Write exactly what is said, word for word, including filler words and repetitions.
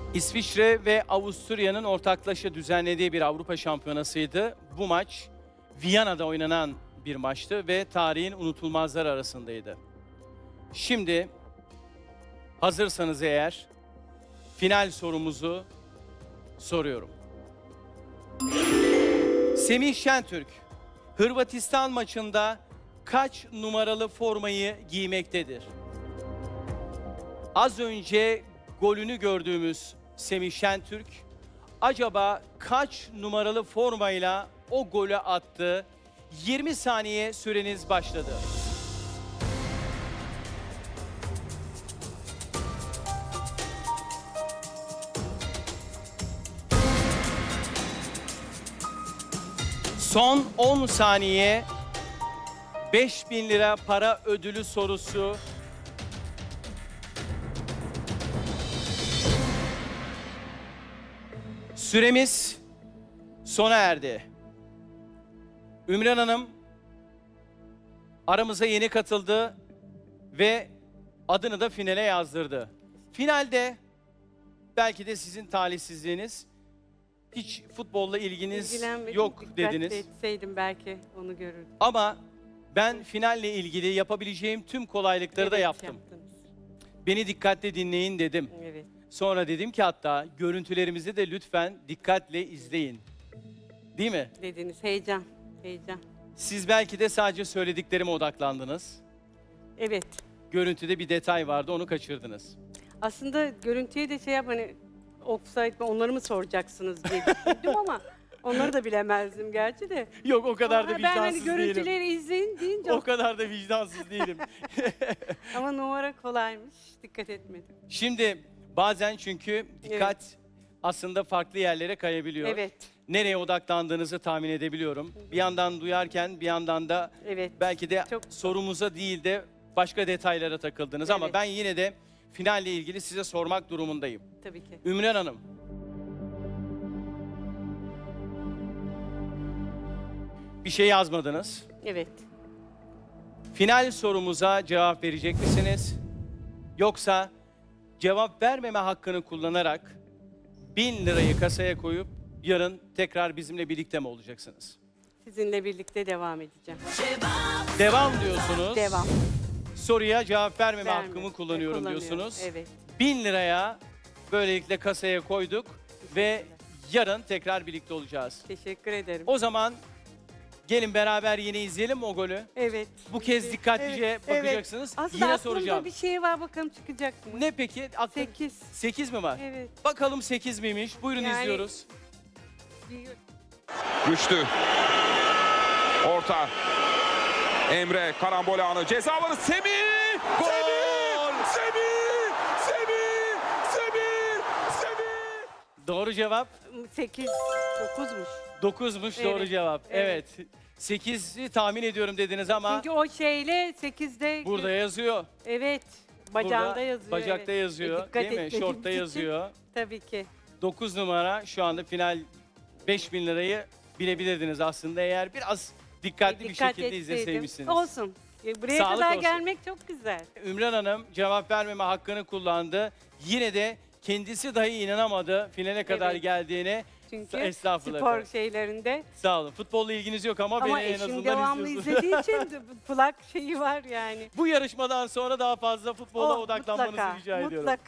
İsviçre ve Avusturya'nın ortaklaşa düzenlediği bir Avrupa Şampiyonası'ydı. Bu maç Viyana'da oynanan bir maçtı ve tarihin unutulmazları arasındaydı. Şimdi hazırsanız eğer final sorumuzu soruyorum. Semih Şentürk, Hırvatistan maçında kaç numaralı formayı giymektedir? Az önce golünü gördüğümüz Semih Şentürk, acaba kaç numaralı formayla o golü attı? yirmi saniye süreniz başladı. Son on saniye, beş bin lira para ödülü sorusu. Süremiz sona erdi. Ümran Hanım aramıza yeni katıldı ve adını da finale yazdırdı. Finalde belki de sizin talihsizliğiniz, hiç futbolla ilginiz İlgilenmedim, yok dikkat dediniz. etseydim belki onu görürdüm. Ama ben finalle ilgili yapabileceğim tüm kolaylıkları da Evet, yaptım. yaptınız. Beni dikkatle dinleyin dedim. Evet. Sonra dedim ki hatta görüntülerimizi de lütfen dikkatle izleyin. Değil mi? Dediniz heyecan, heyecan. Siz belki de sadece söylediklerime odaklandınız. Evet. Görüntüde bir detay vardı, onu kaçırdınız. Aslında görüntüye de şey yap hani offside mi onları mı soracaksınız diye düşündüm ama onları da bilemezdim gerçi de. Yok, o kadar da Ama ben hani vicdansız değilim. görüntüleri izleyin deyince O kadar da vicdansız değilim. ama numara kolaymış. Dikkat etmedim. Şimdi bazen çünkü dikkat aslında farklı yerlere kayabiliyor. Evet. Nereye odaklandığınızı tahmin edebiliyorum. Bir yandan duyarken bir yandan da Evet. belki de Çok- sorumuza değil de başka detaylara takıldınız. Ama Evet. ben yine de finalle ilgili size sormak durumundayım. Tabii ki. Ümran Hanım. Bir şey yazmadınız. Evet. Final sorumuza cevap verecek misiniz? Yoksa cevap vermeme hakkını kullanarak bin lirayı kasaya koyup yarın tekrar bizimle birlikte mi olacaksınız? Sizinle birlikte devam edeceğim. Devam diyorsunuz. Devam. Soruya cevap vermeme Vermiyorum. hakkımı kullanıyorum Kullanıyorum, diyorsunuz. Evet. bin liraya böylelikle kasaya koyduk ve yarın tekrar birlikte olacağız. Teşekkür ederim. O zaman gelin beraber yine izleyelim o golü. Evet. Bu kez dikkatlice Evet, bakacaksınız. Evet. Aslında Yine aklımda soracağım. bir şey var bakalım çıkacak mı? Ne peki? Aklın... Sekiz. sekiz mi var? Evet. Bakalım sekiz miymiş? Buyurun Yani- izliyoruz. Güçlü. Orta. Emre karambol anı. Ceza alanı Semih! Gol! Semih! Semih! Semih! Semih! Semih! Doğru cevap Sekiz. Dokuzmuş. dokuzmuş. Evet, Doğru cevap. Evet. evet. sekizi tahmin ediyorum dediniz ama Çünkü o şeyle sekizde... burada yazıyor. Evet. Bacağında Burada yazıyor. bacakta evet. yazıyor. E, dikkat Değil mi? etmediğim Şortta için yazıyor. Tabii ki. dokuz numara şu anda final beş bin lirayı bilebilirdiniz aslında eğer biraz dikkatli E, bir dikkat şekilde etseydim. izleseymişsiniz. Olsun. E, buraya Sağlık kadar olsun. gelmek çok güzel. Ümran Hanım cevap vermeme hakkını kullandı. Yine de kendisi dahi inanamadı finale kadar Evet. geldiğine. Çünkü Estağfurullah spor efendim. şeylerinde. Sağ olun. Futbolla ilginiz yok ama, Ama beni en eşim azından devamlı izliyorsunuz. izlediği için de bu kulak şeyi var yani. Bu yarışmadan sonra daha fazla futbola O, odaklanmanızı mutlaka, rica ediyorum. Mutlaka.